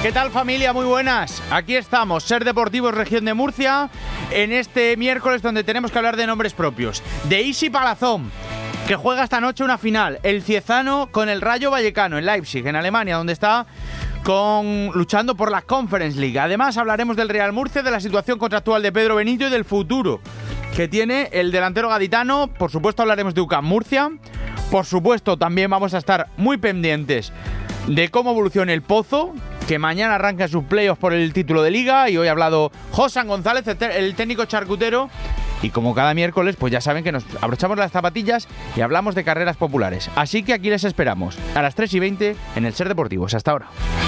¿Qué tal, familia? Muy buenas. Aquí estamos, Ser Deportivos Región de Murcia, en este miércoles donde tenemos que hablar de nombres propios. De Isi Palazón, que juega esta noche una final, el Ciezano con el Rayo Vallecano en Leipzig, en Alemania, donde está luchando por la Conference League. Además hablaremos del Real Murcia, de la situación contractual de Pedro Benito y del futuro que tiene el delantero gaditano. Por supuesto hablaremos de UCAM Murcia. Por supuesto también vamos a estar muy pendientes de cómo evoluciona el Pozo, que mañana arranca sus playoffs por el título de Liga, y hoy ha hablado Josan González, el técnico charcutero. Y como cada miércoles, pues ya saben que nos abrochamos las zapatillas y hablamos de carreras populares. Así que aquí les esperamos a las 3:20 en el Ser Deportivos. Hasta ahora.